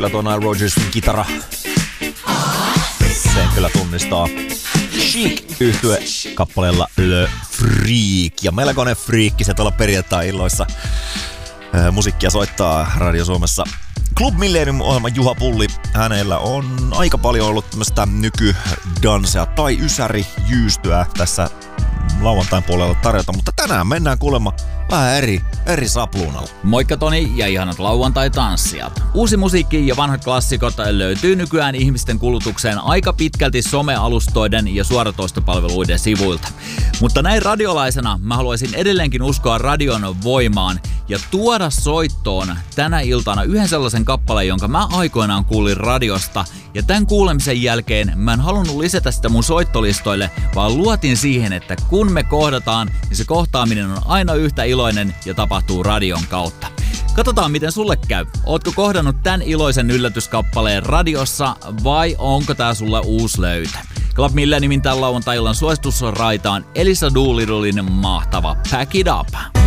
kyllä tuo Nile Rodgersin kitara. Sen kyllä tunnistaa. Chic-yhtye kappaleella Le Freak. Ja melkoinen friikki se tuolla perjantai-illoissa musiikkia soittaa Radio Suomessa. Club Millennium-ohjelman Juha Pulli. Hänellä on aika paljon ollut tämmöistä nykydansea tai ysäri-jyystyä tässä lauantain puolella tarjota, mutta tänään mennään kuulemma vähän eri sapluunalla. Moikka Toni ja ihanat lauantai-tanssijat. Uusi musiikki ja vanhat klassikot löytyy nykyään ihmisten kulutukseen aika pitkälti somealustoiden ja suoratoistopalveluiden sivuilta. Mutta näin radiolaisena mä haluaisin edelleenkin uskoa radion voimaan ja tuoda soittoon tänä iltana yhden sellaisen kappaleen, jonka mä aikoinaan kuulin radiosta. Ja tämän kuulemisen jälkeen mä en halunnut lisätä sitä mun soittolistoille, vaan luotin siihen, että kun me kohdataan, niin se kohtaaminen on aina yhtä iloinen ja tapahtuu radion kautta. Katsotaan, miten sulle käy. Ootko kohdannut tämän iloisen yllätyskappaleen radiossa vai onko tää sulle uusi löytö? Club Millenniumin tämän lauantai-illan suositusraita on Elisa Doolittlen mahtava Pack It Up.